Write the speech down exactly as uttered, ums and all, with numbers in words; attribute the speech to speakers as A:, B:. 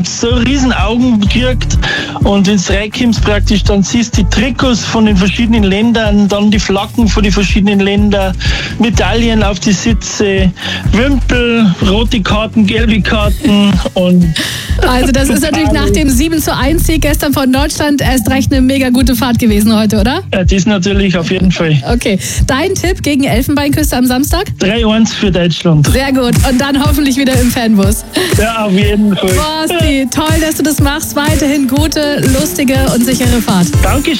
A: so riesen Augen gekriegt. Und wenn du reinkommst praktisch, dann siehst du die Trikots von den verschiedenen Ländern, dann die Flaggen von den verschiedenen Ländern, Medaillen auf die Sitze, Wimpel, rote Karten, gelbe Karten und...
B: Also das ist natürlich nach dem sieben zu eins Sieg gestern von Deutschland erst recht eine mega gute Fahrt gewesen heute, oder?
A: Ja, das natürlich auf jeden Fall.
B: Okay, dein Tipp gegen Elfenbeinküste am Samstag?
A: drei eins für Deutschland.
B: Sehr gut. Und dann hoffentlich wieder im Fanbus.
A: Ja, auf jeden Fall.
B: Basti, toll, dass du das machst. Weiterhin gute, lustige und sichere Fahrt.
A: Danke.